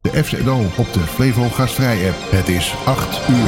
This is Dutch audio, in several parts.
de FZO op de Flevo Gastvrij app. Het is 8 uur.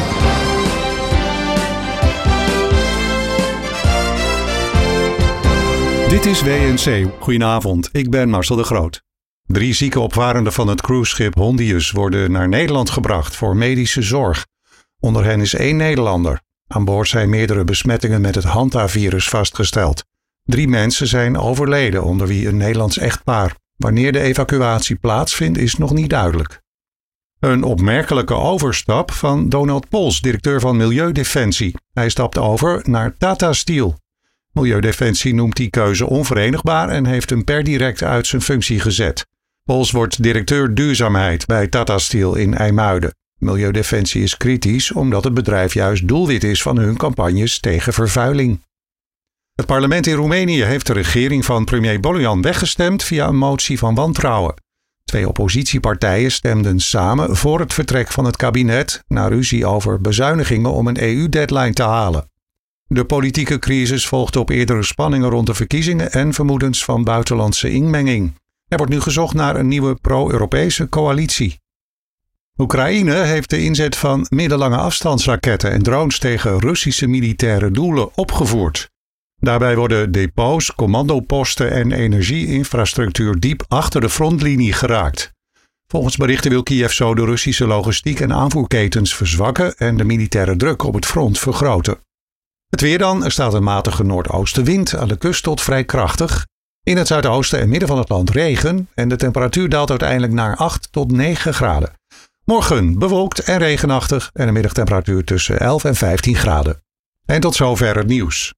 Dit is WNC. Goedenavond, ik ben Marcel de Groot. 3 zieke opvarenden van het cruiseschip Hondius worden naar Nederland gebracht voor medische zorg. Onder hen is 1 Nederlander. Aan boord zijn meerdere besmettingen met het Hanta-virus vastgesteld. 3 mensen zijn overleden, onder wie een Nederlands echtpaar. Wanneer de evacuatie plaatsvindt is nog niet duidelijk. Een opmerkelijke overstap van Donald Pols, directeur van Milieudefensie. Hij stapt over naar Tata Steel. Milieudefensie noemt die keuze onverenigbaar en heeft hem per direct uit zijn functie gezet. Pols wordt directeur duurzaamheid bij Tata Steel in IJmuiden. Milieudefensie is kritisch omdat het bedrijf juist doelwit is van hun campagnes tegen vervuiling. Het parlement in Roemenië heeft de regering van premier Bolojan weggestemd via een motie van wantrouwen. 2 oppositiepartijen stemden samen voor het vertrek van het kabinet na ruzie over bezuinigingen om een EU-deadline te halen. De politieke crisis volgt op eerdere spanningen rond de verkiezingen en vermoedens van buitenlandse inmenging. Er wordt nu gezocht naar een nieuwe pro-Europese coalitie. Oekraïne heeft de inzet van middellange afstandsraketten en drones tegen Russische militaire doelen opgevoerd. Daarbij worden depots, commandoposten en energieinfrastructuur diep achter de frontlinie geraakt. Volgens berichten wil Kiev zo de Russische logistiek en aanvoerketens verzwakken en de militaire druk op het front vergroten. Het weer dan, er staat een matige noordoostenwind, aan de kust tot vrij krachtig. In het zuidoosten en midden van het land regen en de temperatuur daalt uiteindelijk naar 8 tot 9 graden. Morgen bewolkt en regenachtig en een middagtemperatuur tussen 11 en 15 graden. En tot zover het nieuws.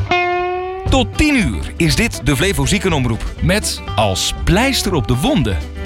Tot 10 uur is dit de Flevo Ziekenomroep met als pleister op de wonden